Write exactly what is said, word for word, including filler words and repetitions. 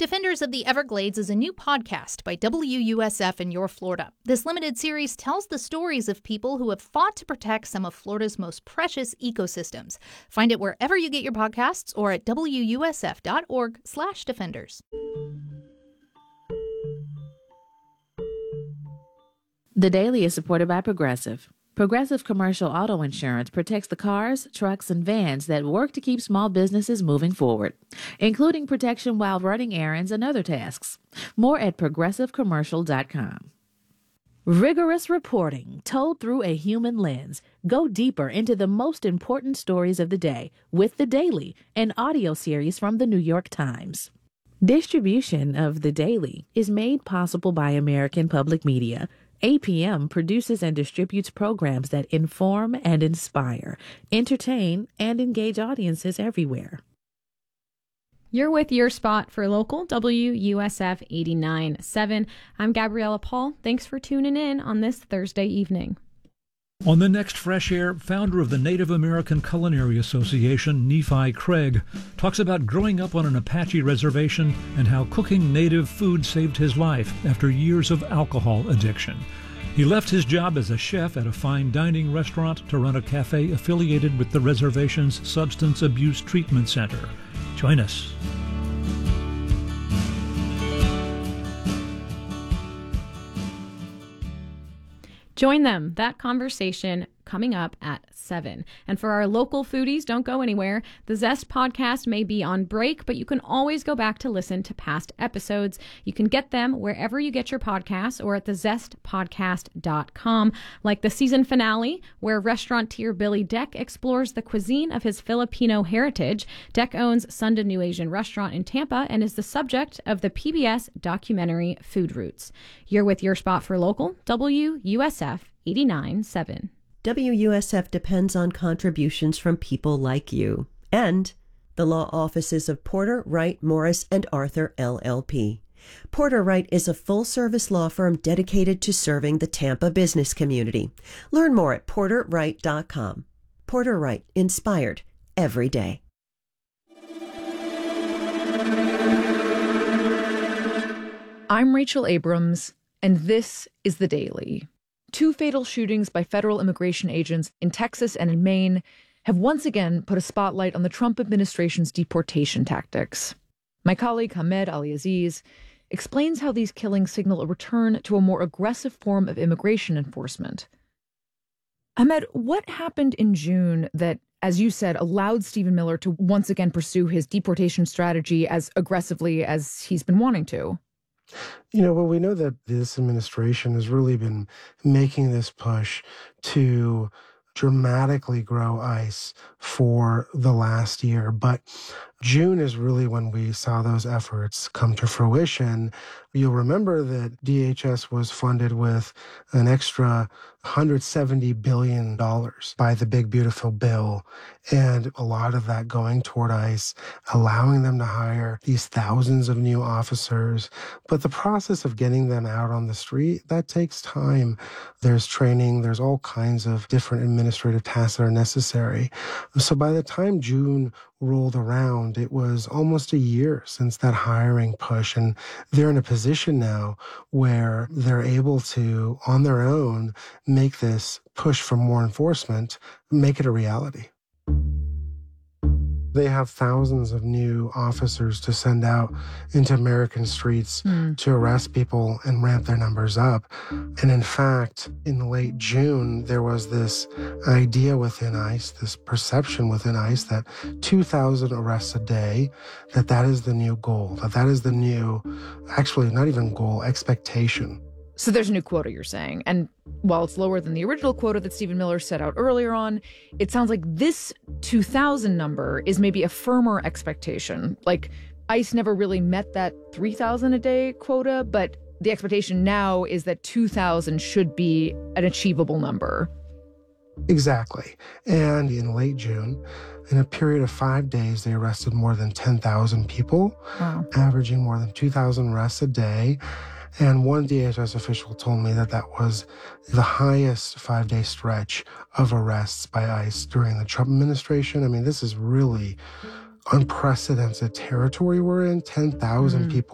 Defenders of the Everglades is a new podcast by W U S F in your Florida. This limited series tells the stories of people who have fought to protect some of Florida's most precious ecosystems. Find it wherever you get your podcasts or at W U S F dot org slash defenders. The Daily is supported by Progressive. Progressive Commercial Auto Insurance protects the cars, trucks, and vans that work to keep small businesses moving forward, including protection while running errands and other tasks. More at progressive commercial dot com. Rigorous reporting told through a human lens. Go deeper into the most important stories of the day with The Daily, an audio series from the New York Times. Distribution of The Daily is made possible by American Public Media. A P M produces and distributes programs that inform and inspire, entertain, and engage audiences everywhere. You're with Your Spot for local W U S F eighty-nine point seven. I'm Gabriella Paul. Thanks for tuning in on this Thursday evening. On the next Fresh Air, founder of the Native American Culinary Association, Nephi Craig, talks about growing up on an Apache reservation and how cooking native food saved his life after years of alcohol addiction. He left his job as a chef at a fine dining restaurant to run a cafe affiliated with the reservation's Substance Abuse Treatment Center. Join us. Join them. That conversation coming up at seven. And for our local foodies, don't go anywhere. The Zest podcast may be on break, but you can always go back to listen to past episodes. You can get them wherever you get your podcasts or at the zest podcast dot com, like the season finale, where restaurateur Billy Deck explores the cuisine of his Filipino heritage. Deck owns Sunda New Asian Restaurant in Tampa and is the subject of the P B S documentary Food Roots. You're with Your Spot for Local, W U S F eighty-nine point seven. W U S F depends on contributions from people like you and the law offices of Porter, Wright, Morris, and Arthur, L L P. Porter Wright is a full-service law firm dedicated to serving the Tampa business community. Learn more at porter wright dot com. Porter Wright, inspired every day. I'm Rachel Abrams, and this is The Daily. Two fatal shootings by federal immigration agents in Texas and in Maine have once again put a spotlight on the Trump administration's deportation tactics. My colleague Hamed Ali-Aziz explains how these killings signal a return to a more aggressive form of immigration enforcement. Hamed, what happened in June that, as you said, allowed Stephen Miller to once again pursue his deportation strategy as aggressively as he's been wanting to? You know, well, we know that this administration has really been making this push to dramatically grow ICE for the last year. But June is really when we saw those efforts come to fruition. You'll remember that D H S was funded with an extra one hundred seventy billion dollars by the Big Beautiful Bill, and a lot of that going toward ICE, allowing them to hire these thousands of new officers. But the process of getting them out on the street, that takes time. There's training, there's all kinds of different administrative tasks that are necessary. So by the time June rolled around, it was almost a year since that hiring push, and they're in a position now where they're able to, on their own, make this push for more enforcement, make it a reality. They have thousands of new officers to send out into American streets mm. to arrest people and ramp their numbers up. And in fact, in late June, there was this idea within ICE, this perception within ICE that two thousand arrests a day, that that is the new goal, that that is the new, actually not even goal, expectation. So there's a new quota, you're saying. And while it's lower than the original quota that Stephen Miller set out earlier on, it sounds like this two thousand number is maybe a firmer expectation. Like ICE never really met that three thousand a day quota, but the expectation now is that two thousand should be an achievable number. Exactly. And in late June, in a period of five days, they arrested more than ten thousand people, wow. averaging more than two thousand arrests a day. And one D H S official told me that that was the highest five-day stretch of arrests by ICE during the Trump administration. I mean, this is really unprecedented territory we're in. ten thousand mm. people